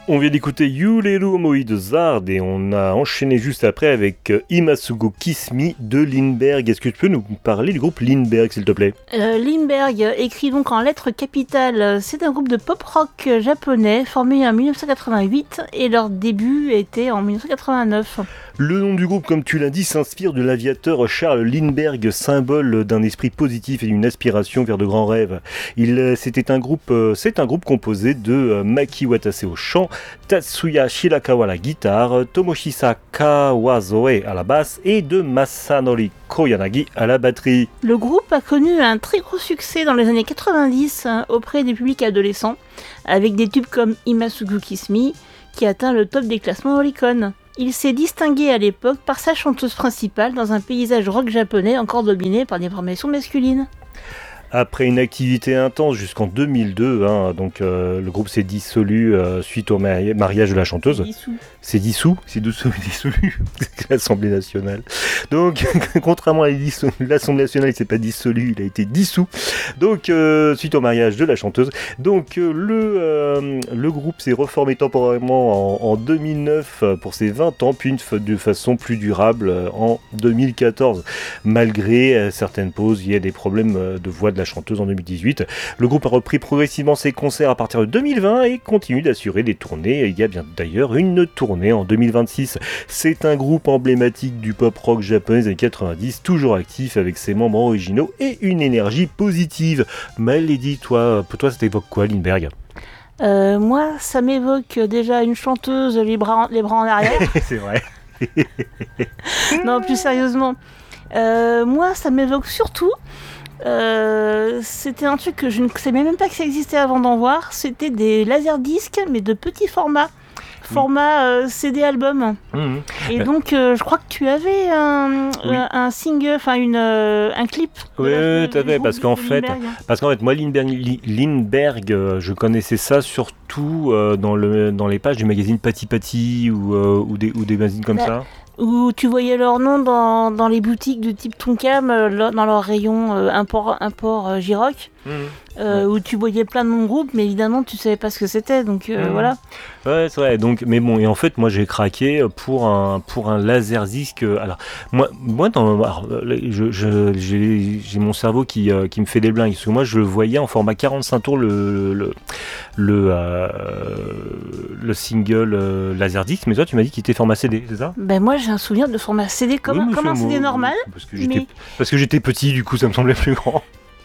On vient d'écouter Yuleru Omoi de Zard et on a enchaîné juste après avec Imasugo Kiss Me de Lindbergh. Est-ce que tu peux nous parler du groupe Lindbergh, s'il te plaît ? Lindbergh, écrit donc en lettres capitales, c'est un groupe de pop-rock japonais formé en 1988 et leur début était en 1989. Le nom du groupe, comme tu l'as dit, s'inspire de l'aviateur Charles Lindbergh, symbole d'un esprit positif et d'une aspiration vers de grands rêves. C'est un groupe composé de Maki Watase au chant, Tatsuya Shirakawa à la guitare, Tomoshisa Kawazoe à la basse et de Masanori Koyanagi à la batterie. Le groupe a connu un très gros succès dans les années 90 auprès des publics adolescents, avec des tubes comme Imasugo Kiss Me, qui atteint le top des classements Oricon. Il s'est distingué à l'époque par sa chanteuse principale dans un paysage rock japonais encore dominé par des formations masculines. Après une activité intense jusqu'en 2002, le groupe s'est dissolu suite au mariage de la chanteuse. C'est dissous l'Assemblée nationale. Donc, contrairement à l'Assemblée nationale, il s'est pas dissolu, il a été dissous. Donc, suite au mariage de la chanteuse. Donc, le groupe s'est reformé temporairement en 2009 pour ses 20 ans, puis de façon plus durable en 2014. Malgré certaines pauses, il y a des problèmes de voix de la chanteuse en 2018. Le groupe a repris progressivement ses concerts à partir de 2020 et continue d'assurer des tournées. Il y a bien d'ailleurs une tournée en 2026. C'est un groupe emblématique du pop-rock japonais des années 90, toujours actif avec ses membres originaux et une énergie positive. Lady, toi, pour toi, ça t'évoque quoi, Lindbergh ? Moi, ça m'évoque déjà une chanteuse les bras en arrière. C'est vrai. Non, plus sérieusement. Moi, ça m'évoque surtout... c'était un truc que je ne savais même pas que ça existait avant d'en voir. C'était des laserdiscs, mais de petits formats. Format CD album. Et donc, je crois que tu avais un single, enfin un clip. Oui, tout à fait, parce qu'en fait, moi, Lindbergh, je connaissais ça surtout dans les pages du magazine Patti Patti ou des magazines comme ça. Où tu voyais leur nom dans les boutiques de type Tonkam, dans leur rayon import J-Rock, où tu voyais plein de noms de groupes, mais évidemment tu savais pas ce que c'était, donc voilà. Ouais, c'est vrai. Donc, mais bon, et en fait, moi j'ai craqué pour un laserdisc. Alors, j'ai mon cerveau qui me fait des blingues, parce que moi je le voyais en format 45 tours le single laserdisc, mais toi tu m'as dit qu'il était format CD, c'est ça ? Ben moi j'ai un souvenir de format CD comme un CD normal. Parce que j'étais petit, du coup ça me semblait plus grand.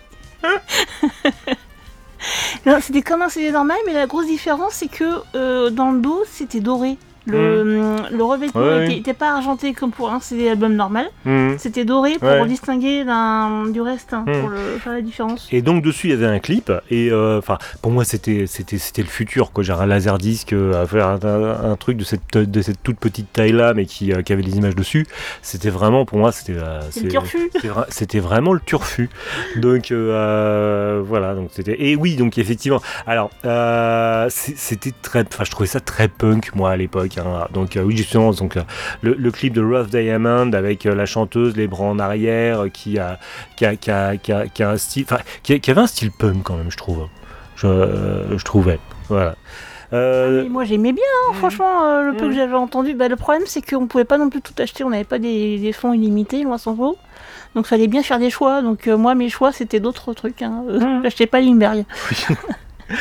Non, c'était comme un CD normal, mais la grosse différence c'est que dans le dos c'était doré. Le revêtement n'était pas argenté comme pour un CD album normal. C'était doré pour distinguer du reste, pour faire la différence. Et donc dessus il y avait un clip et pour moi c'était le futur, quoi. J'ai un laserdisc à faire un truc de cette toute petite taille là, mais qui avait des images dessus. C'était vraiment, pour moi c'était le turfu. C'était vraiment le turfu. Donc voilà, donc c'était, et oui, donc effectivement. Alors c'était je trouvais ça très punk moi à l'époque. Donc oui, justement, donc le clip de Rough Diamond avec la chanteuse les bras en arrière qui a un style, qui avait un style punk quand même, je trouve. Je trouvais, voilà. Moi j'aimais bien, franchement, le peu que j'avais entendu. Le problème c'est qu'on pouvait pas non plus tout acheter, on n'avait pas des fonds illimités, loin s'en faut. Donc fallait bien faire des choix. Donc moi mes choix c'était d'autres trucs. J'achetais pas Lindbergh.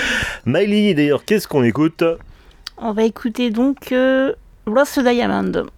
Miley, d'ailleurs, qu'est-ce qu'on écoute ? On va écouter donc Lost Diamond.